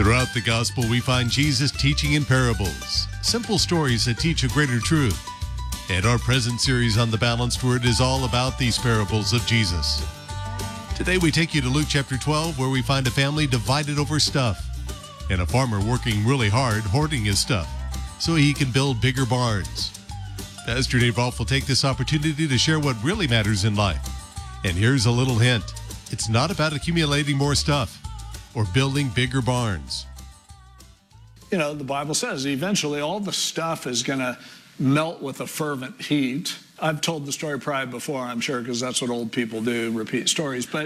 Throughout the gospel, we find Jesus teaching in parables, simple stories that teach a greater truth. And our present series on the Balanced Word is all about these parables of Jesus. Today we take you to Luke chapter 12, where we find a family divided over stuff, and a farmer working really hard hoarding his stuff so he can build bigger barns. Pastor Dave Rolfe will take this opportunity to share what really matters in life. And here's a little hint. It's not about accumulating more stuff or building bigger barns. You know, the Bible says eventually all the stuff is going to melt with a fervent heat. I've told the story probably before, I'm sure, because that's what old people do, repeat stories. But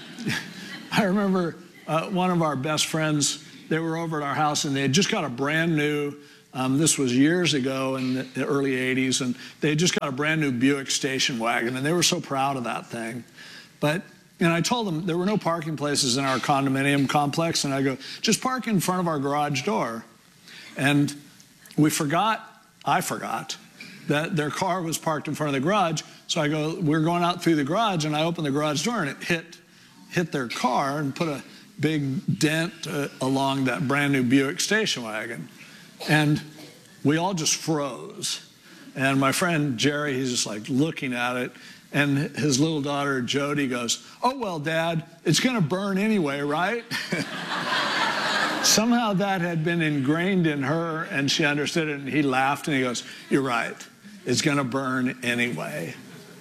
I remember one of our best friends, they were over at our house and they had just got a brand new, this was years ago in the early 80s, and they had just got a brand new Buick station wagon, and they were so proud of that thing. And I told them there were no parking places in our condominium complex, and I go, just park in front of our garage door. And I forgot that their car was parked in front of the garage. So I go, we're going out through the garage, and I opened the garage door, and it hit their car and put a big dent along that brand new Buick station wagon. And we all just froze. And my friend Jerry, he's just like looking at it. And his little daughter, Jody, goes, "Oh, well, Dad, it's going to burn anyway, right?" Somehow that had been ingrained in her, and she understood it, and he laughed, and he goes, "You're right. It's going to burn anyway."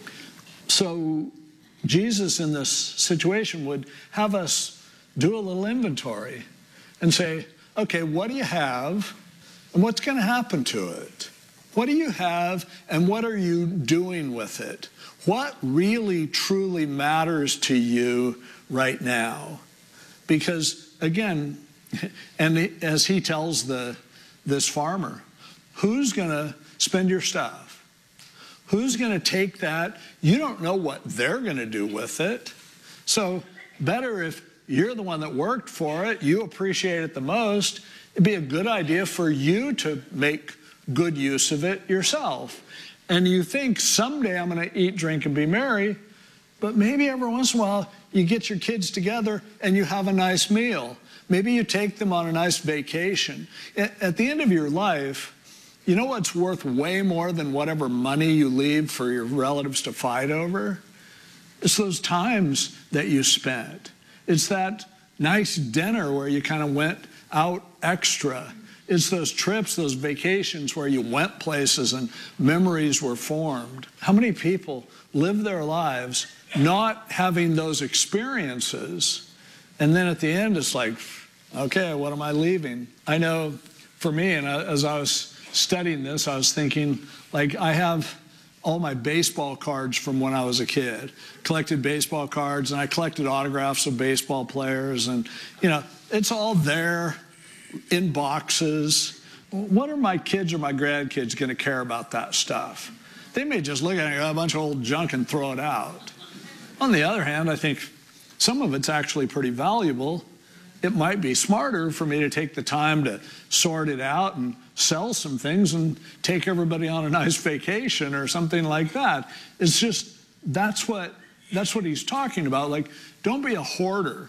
So Jesus in this situation would have us do a little inventory and say, okay, what do you have, and what's going to happen to it? What do you have, and what are you doing with it? What really, truly matters to you right now? Because, again, and as he tells this farmer, who's going to spend your stuff? Who's going to take that? You don't know what they're going to do with it. So better if you're the one that worked for it, you appreciate it the most, it'd be a good idea for you to make good use of it yourself. And you think someday I'm going to eat, drink, and be merry, but maybe every once in a while you get your kids together and you have a nice meal. Maybe you take them on a nice vacation. At the end of your life, you know what's worth way more than whatever money you leave for your relatives to fight over? It's those times that you spent. It's that nice dinner where you kind of went out extra. It's those trips, those vacations where you went places and memories were formed. How many people live their lives not having those experiences, and then at the end it's like, okay, what am I leaving? I know for me, and as I was studying this, I was thinking, like, I have all my baseball cards from when I was a kid. Collected baseball cards, and I collected autographs of baseball players, and, you know, it's all there in boxes. What are my kids or my grandkids going to care about that stuff? They may just look at it, a bunch of old junk, and throw it out. On the other hand, I think some of it's actually pretty valuable. It might be smarter for me to take the time to sort it out and sell some things and take everybody on a nice vacation or something like that. It's just, that's what he's talking about. Like, don't be a hoarder.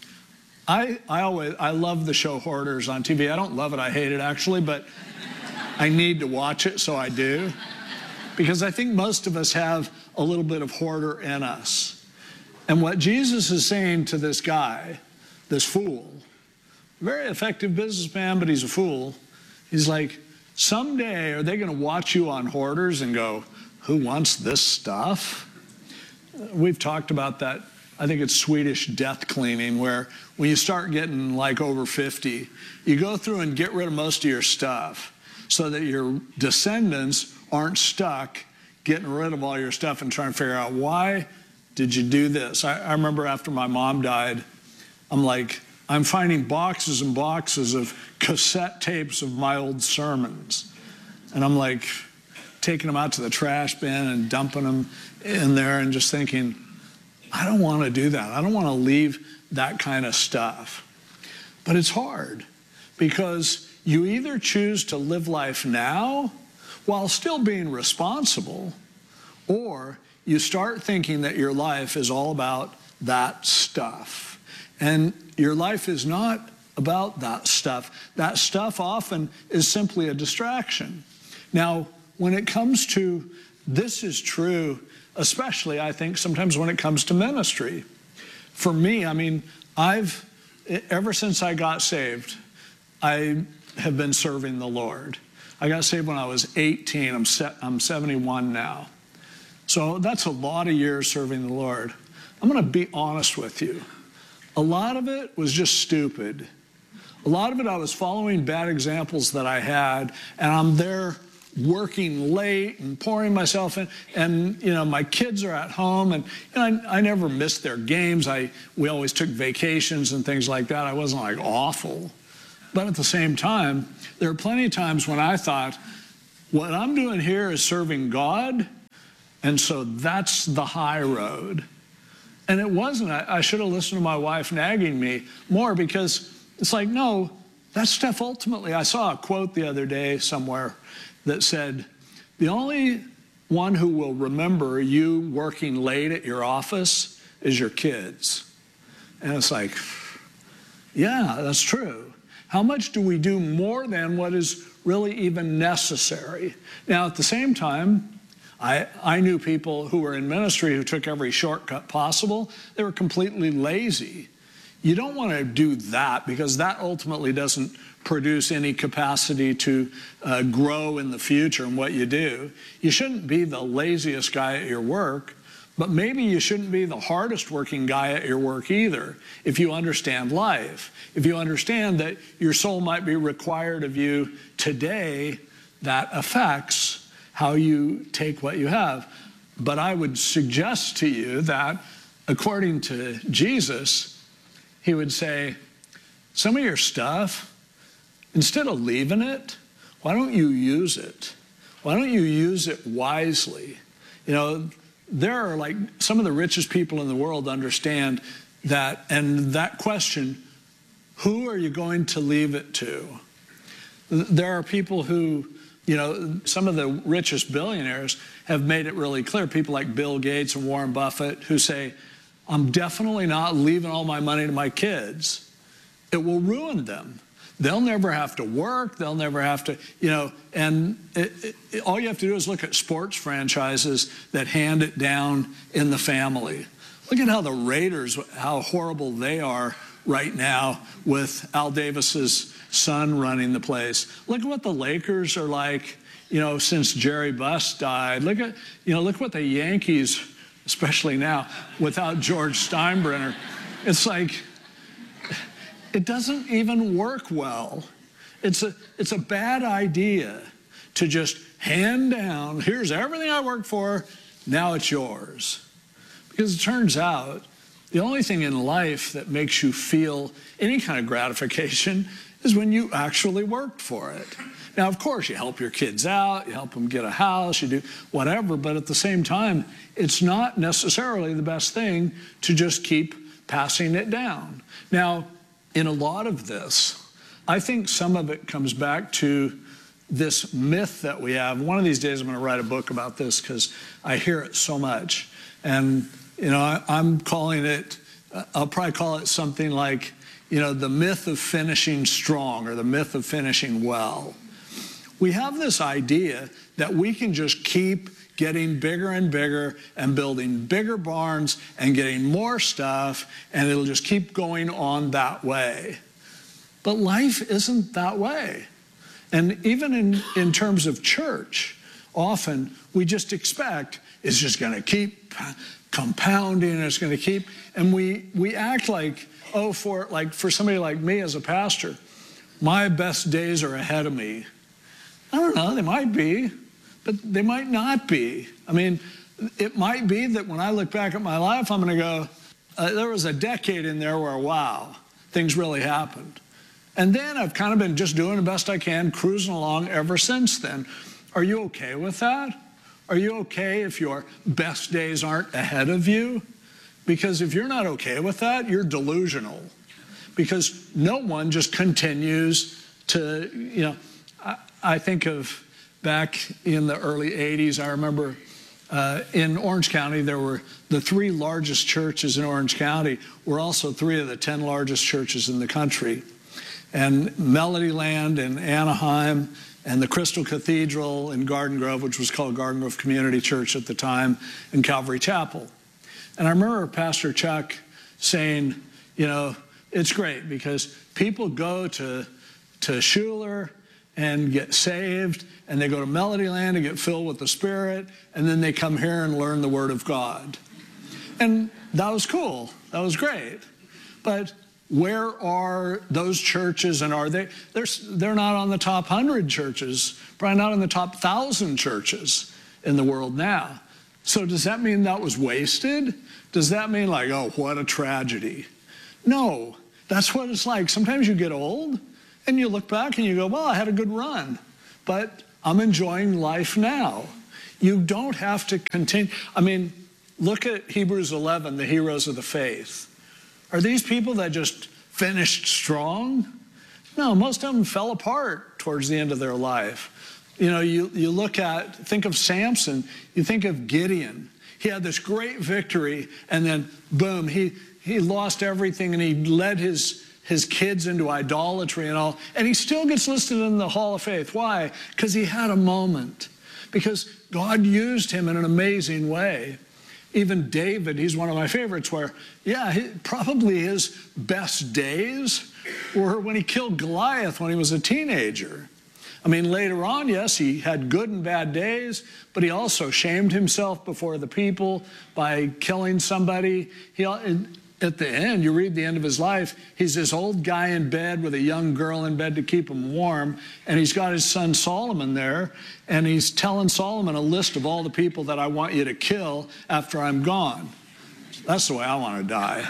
I love the show Hoarders on TV. I don't love it, I hate it actually, but I need to watch it, so I do. Because I think most of us have a little bit of hoarder in us. And what Jesus is saying to this guy, this fool, very effective businessman, but he's a fool. He's like, someday are they going to watch you on Hoarders and go, who wants this stuff? We've talked about that. I think it's Swedish death cleaning, where when you start getting like over 50, you go through and get rid of most of your stuff so that your descendants aren't stuck getting rid of all your stuff and trying to figure out, why did you do this? I remember after my mom died, I'm finding boxes and boxes of cassette tapes of my old sermons. And I'm like taking them out to the trash bin and dumping them in there and just thinking, I don't want to do that. I don't want to leave that kind of stuff. But it's hard because you either choose to live life now while still being responsible, or you start thinking that your life is all about that stuff. And your life is not about that stuff. That stuff often is simply a distraction. Now, when it comes to, this is true, especially I think sometimes when it comes to ministry. For me, I mean, ever since I got saved, I have been serving the Lord. I got saved when I was 18. I'm 71 now. So that's a lot of years serving the Lord. I'm going to be honest with you. A lot of it was just stupid. A lot of it I was following bad examples that I had, and I'm there working late and pouring myself in, and my kids are at home, and I never missed their games. We always took vacations and things like that. I wasn't like awful. But at the same time, there are plenty of times when I thought, what I'm doing here is serving God, and so that's the high road. And it wasn't. I should have listened to my wife nagging me more, because it's like, no, that stuff ultimately, I saw a quote the other day somewhere that said, the only one who will remember you working late at your office is your kids. And it's like, yeah, that's true. How much do we do more than what is really even necessary? Now, at the same time, I knew people who were in ministry who took every shortcut possible. They were completely lazy. You don't want to do that, because that ultimately doesn't produce any capacity to grow in the future in what you do. You shouldn't be the laziest guy at your work, but maybe you shouldn't be the hardest working guy at your work either, if you understand life. If you understand that your soul might be required of you today, that affects how you take what you have. But I would suggest to you that, according to Jesus, he would say, some of your stuff, instead of leaving it, why don't you use it? Why don't you use it wisely? There are like some of the richest people in the world understand that, and that question, who are you going to leave it to? There are people who, some of the richest billionaires have made it really clear, people like Bill Gates and Warren Buffett, who say, I'm definitely not leaving all my money to my kids. It will ruin them. They'll never have to work. They'll never have to, and all you have to do is look at sports franchises that hand it down in the family. Look at how the Raiders, how horrible they are right now with Al Davis's son running the place. Look at what the Lakers are like, since Jerry Buss died. Look what the Yankees, especially now, without George Steinbrenner. It's like, it doesn't even work well. It's a bad idea to just hand down, here's everything I worked for, now it's yours. Because it turns out, the only thing in life that makes you feel any kind of gratification is when you actually worked for it. Now, of course, you help your kids out, you help them get a house, you do whatever, but at the same time, it's not necessarily the best thing to just keep passing it down. Now, in a lot of this, I think some of it comes back to this myth that we have. One of these days I'm going to write a book about this, because I hear it so much. And, I'm calling it, I'll probably call it something like, the myth of finishing strong, or the myth of finishing well. We have this idea that we can just keep getting bigger and bigger and building bigger barns and getting more stuff, and it'll just keep going on that way. But life isn't that way. And even in terms of church, often we just expect it's just going to keep compounding, it's going to keep, and we act like, for somebody like me as a pastor, my best days are ahead of me. I don't know, they might be, but they might not be. I mean, it might be that when I look back at my life, I'm going to go, there was a decade in there where, wow, things really happened. And then I've kind of been just doing the best I can, cruising along ever since then. Are you okay with that? Are you okay if your best days aren't ahead of you? Because if you're not okay with that, you're delusional. Because no one just continues to, I think of back in the early 80s, I remember in Orange County, there were the 3 largest churches in Orange County were also 3 of the 10 largest churches in the country. and Melodyland in Anaheim, and the Crystal Cathedral in Garden Grove, which was called Garden Grove Community Church at the time, and Calvary Chapel. And I remember Pastor Chuck saying, you know, it's great because people go to Schuler and get saved, and they go to Melodyland and get filled with the Spirit, and then they come here and learn the Word of God. And that was cool. That was great. But where are those churches, and are they? They're not on the top 100 churches, probably not in the top 1,000 churches in the world now. So does that mean that was wasted? Does that mean like, oh, what a tragedy? No, that's what it's like. Sometimes you get old and you look back and you go, well, I had a good run, but I'm enjoying life now. You don't have to continue. I mean, look at Hebrews 11, the heroes of the faith. Are these people that just finished strong? No, most of them fell apart towards the end of their life. You know, you think of Samson, you think of Gideon. He had this great victory, and then boom, he lost everything, and he led his kids into idolatry and all, and he still gets listed in the Hall of Faith. Why? Because he had a moment. Because God used him in an amazing way. Even David, he's one of my favorites, where, yeah, probably his best days were when he killed Goliath when he was a teenager. I mean, later on, yes, he had good and bad days, but he also shamed himself before the people by killing somebody. At the end, you read the end of his life, he's this old guy in bed with a young girl in bed to keep him warm, and he's got his son Solomon there, and he's telling Solomon a list of all the people that I want you to kill after I'm gone. That's the way I want to die.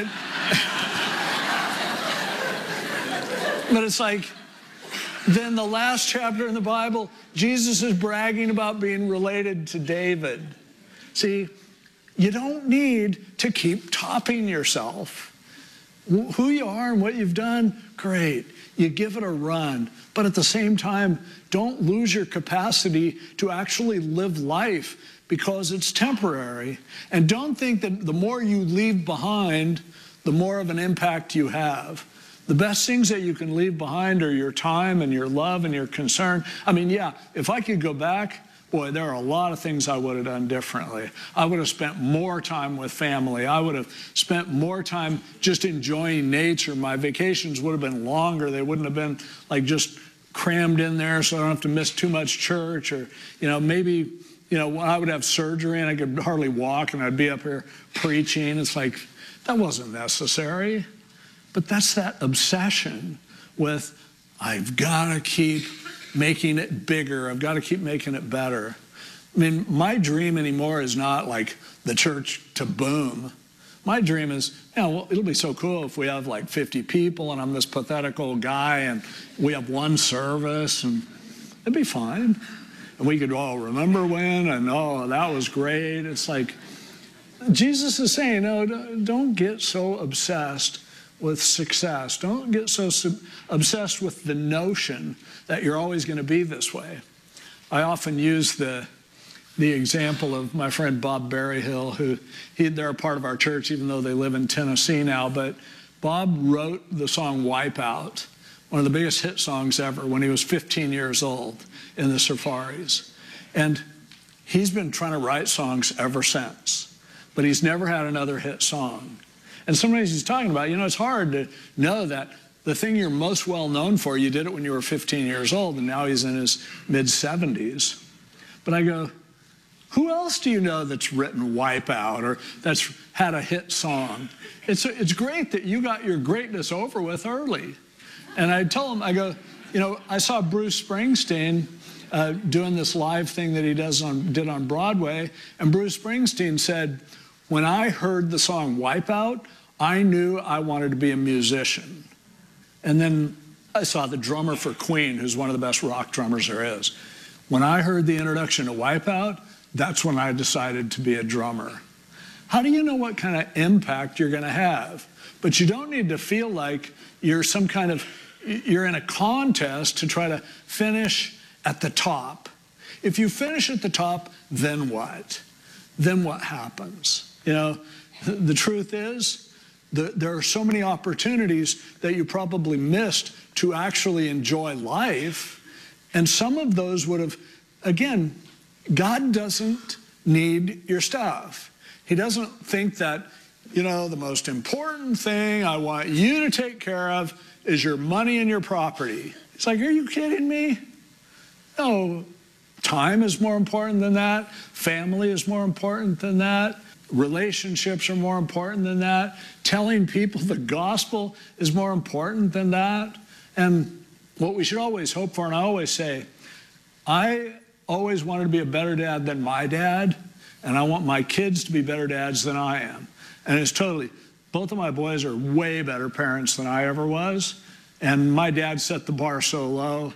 But it's like, then the last chapter in the Bible, Jesus is bragging about being related to David. See, you don't need to keep topping yourself. Who you are and what you've done, great. You give it a run. But at the same time, don't lose your capacity to actually live life, because it's temporary. And don't think that the more you leave behind, the more of an impact you have. The best things that you can leave behind are your time and your love and your concern. I mean, yeah, if I could go back, boy, there are a lot of things I would have done differently. I would have spent more time with family. I would have spent more time just enjoying nature. My vacations would have been longer. They wouldn't have been like just crammed in there so I don't have to miss too much church. Or, you know, maybe, you know, when I would have surgery and I could hardly walk and I'd be up here preaching, it's like, that wasn't necessary. But that's that obsession with, I've got to keep making it bigger. I've got to keep making it better. I mean, my dream anymore is not like the church to boom. My dream is, you know, well, it'll be so cool if we have like 50 people and I'm this pathetic old guy and we have one service, and it'd be fine. And we could all remember when, and oh, that was great. It's like, Jesus is saying, no, don't get so obsessed with success. Don't get so obsessed with the notion that you're always going to be this way. I often use the example of my friend Bob Berryhill, they're a part of our church, even though they live in Tennessee now. But Bob wrote the song Wipeout, one of the biggest hit songs ever, when he was 15 years old in the Safaris. And he's been trying to write songs ever since, but he's never had another hit song. And sometimes he's talking about, you know, it's hard to know that the thing you're most well known for, you did it when you were 15 years old, and now he's in his mid-70s. But I go, who else do you know that's written Wipeout or that's had a hit song? It's great that you got your greatness over with early. And I tell him, I go, you know, I saw Bruce Springsteen doing this live thing that he did on Broadway, and Bruce Springsteen said, when I heard the song Wipeout, I knew I wanted to be a musician. And then I saw the drummer for Queen, who's one of the best rock drummers there is. When I heard the introduction to Wipeout, that's when I decided to be a drummer. How do you know what kind of impact you're going to have? But you don't need to feel like you're you're in a contest to try to finish at the top. If you finish at the top, then what? Then what happens? You know, the truth is, there are so many opportunities that you probably missed to actually enjoy life. And some of those would have, again, God doesn't need your stuff. He doesn't think that, you know, the most important thing I want you to take care of is your money and your property. It's like, are you kidding me? No, time is more important than that. Family is more important than that. Relationships are more important than that. Telling people the gospel is more important than that. And what we should always hope for, and I always say, I always wanted to be a better dad than my dad, and I want my kids to be better dads than I am. And it's totally, both of my boys are way better parents than I ever was, and my dad set the bar so low,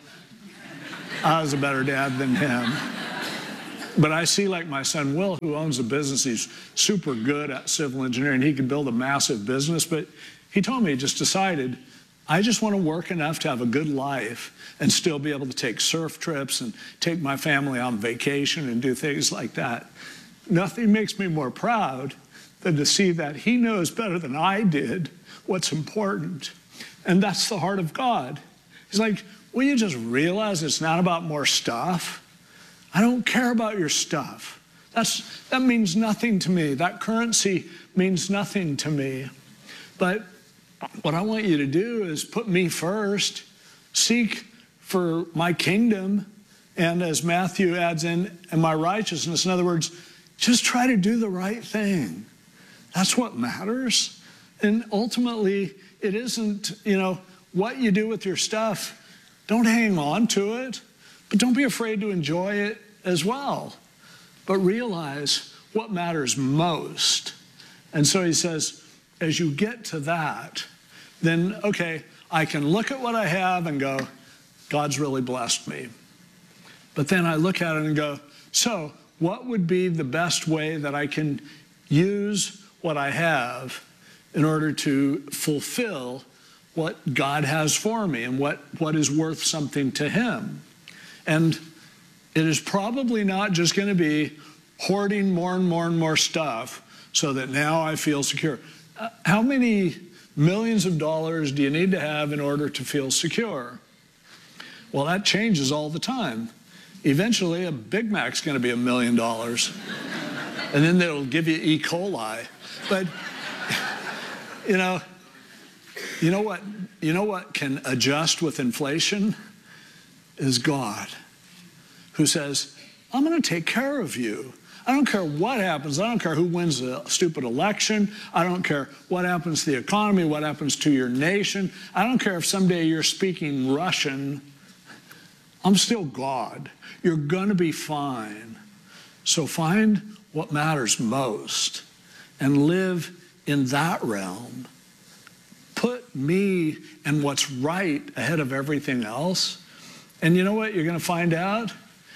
I was a better dad than him. But I see, like my son Will, who owns a business, he's super good at civil engineering. He could build a massive business, but he told me, he just decided, I just want to work enough to have a good life and still be able to take surf trips and take my family on vacation and do things like that. Nothing makes me more proud than to see that he knows better than I did what's important. And that's the heart of God. He's like, will you just realize it's not about more stuff? I don't care about your stuff. That means nothing to me. That currency means nothing to me. But what I want you to do is put me first, seek for my kingdom, and as Matthew adds in, and my righteousness. In other words, just try to do the right thing. That's what matters. And ultimately, it isn't, you know, what you do with your stuff. Don't hang on to it, but don't be afraid to enjoy it as well. But realize what matters most. And so he says, as you get to that, then, okay, I can look at what I have and go, God's really blessed me. But then I look at it and go, so what would be the best way that I can use what I have in order to fulfill what God has for me and what is worth something to him? And it is probably not just going to be hoarding more and more and more stuff so that now I feel secure. How many millions of dollars do you need to have in order to feel secure? Well, that changes all the time. Eventually, a Big Mac's going to be $1 million. And then they'll give you E. coli. But, you know what can adjust with inflation is God, who says, I'm going to take care of you. I don't care what happens. I don't care who wins the stupid election. I don't care what happens to the economy, what happens to your nation. I don't care if someday you're speaking Russian. I'm still God. You're going to be fine. So find what matters most and live in that realm. Put me and what's right ahead of everything else. And you know what you're going to find out?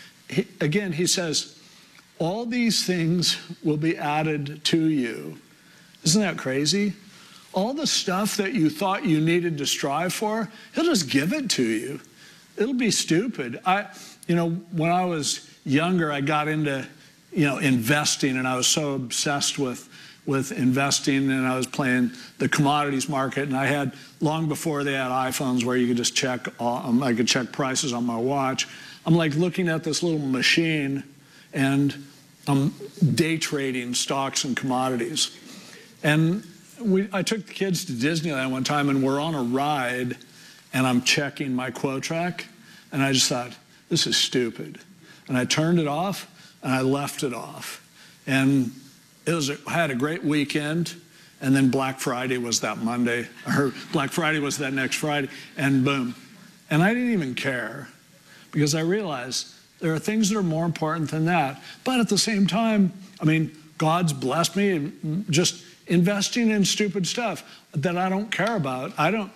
He says, all these things will be added to you. Isn't that crazy? All the stuff that you thought you needed to strive for, he'll just give it to you. It'll be stupid. When I was younger, I got into, investing, and I was so obsessed with investing, and I was playing the commodities market, and I had, long before they had iPhones where you could just check, I could check prices on my watch. I'm like looking at this little machine, and I'm day trading stocks and commodities. And I took the kids to Disneyland one time, and we're on a ride, and I'm checking my Quotrack, and I just thought, this is stupid. And I turned it off, and I left it off. And I had a great weekend, and then Black Friday was that Monday, or Black Friday was that next Friday, and boom. And I didn't even care, because I realized there are things that are more important than that. But at the same time, God's blessed me just investing in stupid stuff that I don't care about.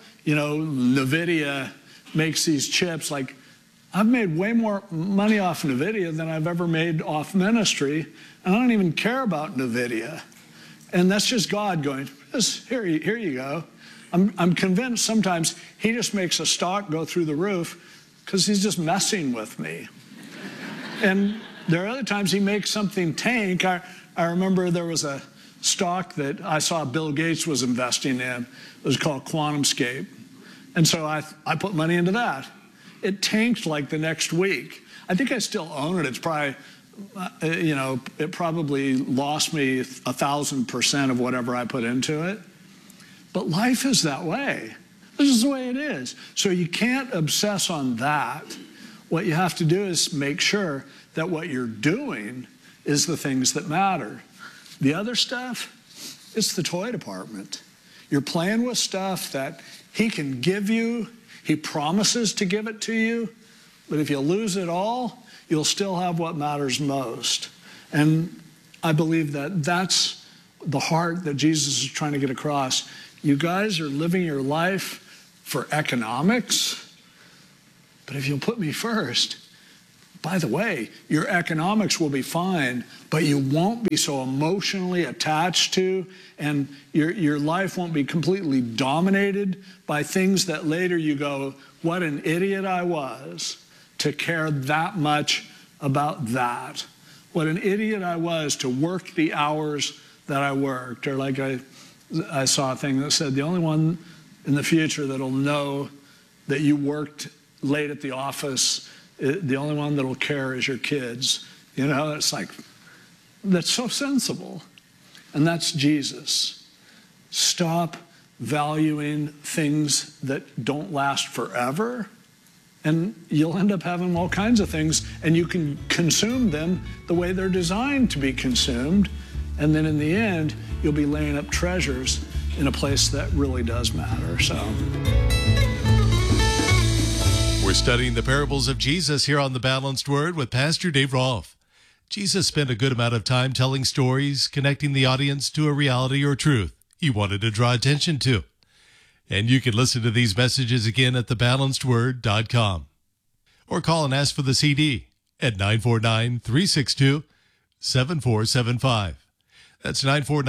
NVIDIA makes these chips. Like, I've made way more money off NVIDIA than I've ever made off ministry, and I don't even care about NVIDIA. And that's just God going, here you go. I'm convinced sometimes he just makes a stock go through the roof because he's just messing with me. And there are other times he makes something tank. I remember there was a stock that I saw Bill Gates was investing in. It was called QuantumScape. And so I put money into that. It tanked like the next week. I think I still own it. It's probably, it probably lost me 1,000% of whatever I put into it. But life is that way. This is the way it is. So you can't obsess on that. What you have to do is make sure that what you're doing is the things that matter. The other stuff, it's the toy department. You're playing with stuff that he can give you. He promises to give it to you. But if you lose it all, you'll still have what matters most. And I believe that that's the heart that Jesus is trying to get across. You guys are living your life for economics, but if you'll put me first, by the way, your economics will be fine, but you won't be so emotionally attached to, and your life won't be completely dominated by things that later you go, what an idiot I was to care that much about that. What an idiot I was to work the hours that I worked. Or like I saw a thing that said, the only one in the future that'll know that you worked late at the office, the only one that'll care is your kids. You know, it's like, that's so sensible. And that's Jesus. Stop valuing things that don't last forever, and you'll end up having all kinds of things, and you can consume them the way they're designed to be consumed, and then in the end, you'll be laying up treasures in a place that really does matter. So we're studying the parables of Jesus here on The Balanced Word with Pastor Dave Rolfe. Jesus spent a good amount of time telling stories, connecting the audience to a reality or truth he wanted to draw attention to. And you can listen to these messages again at thebalancedword.com. Or call and ask for the CD at 949-362-7475. That's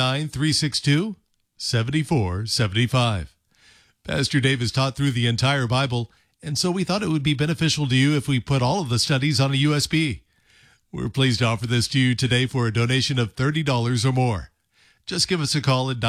949-362-7475. Pastor Dave has taught through the entire Bible, and so we thought it would be beneficial to you if we put all of the studies on a USB. We're pleased to offer this to you today for a donation of $30 or more. Just give us a call at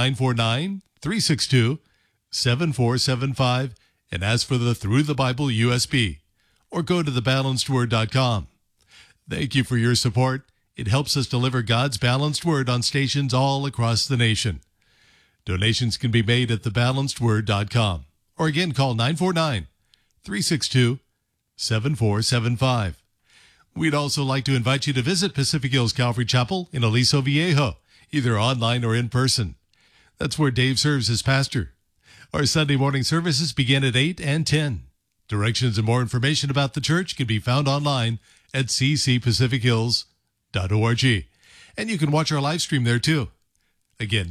949-362-7475 and ask for the Through the Bible USB, or go to thebalancedword.com. Thank you for your support. It helps us deliver God's balanced word on stations all across the nation. Donations can be made at thebalancedword.com, or again, call 949-362-7475. We'd also like to invite you to visit Pacific Hills Calvary Chapel in Aliso Viejo, either online or in person. That's where Dave serves as pastor. Our Sunday morning services begin at 8 and 10. Directions and more information about the church can be found online at ccpacifichills.org. And you can watch our live stream there too. Again,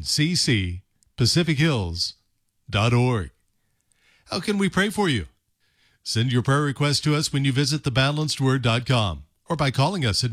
ccpacifichills.org. How can we pray for you? Send your prayer request to us when you visit thebalancedword.com or by calling us at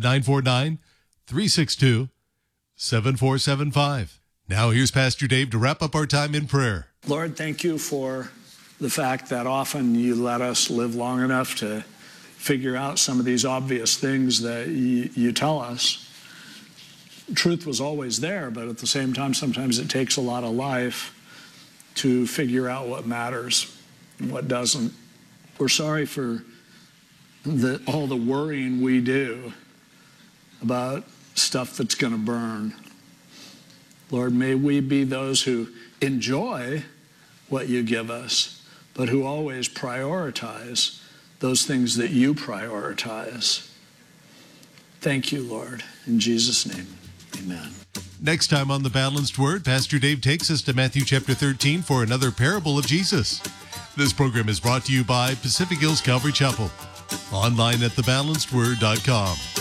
949-362-7475. Now here's Pastor Dave to wrap up our time in prayer. Lord, thank you for the fact that often you let us live long enough to figure out some of these obvious things that you tell us. Truth was always there, but at the same time, sometimes it takes a lot of life to figure out what matters and what doesn't. We're sorry for all the worrying we do about stuff that's going to burn. Lord, may we be those who enjoy what you give us, but who always prioritize those things that you prioritize. Thank you, Lord. In Jesus' name, amen. Next time on The Balanced Word, Pastor Dave takes us to Matthew chapter 13 for another parable of Jesus. This program is brought to you by Pacific Hills Calvary Chapel, online at thebalancedword.com.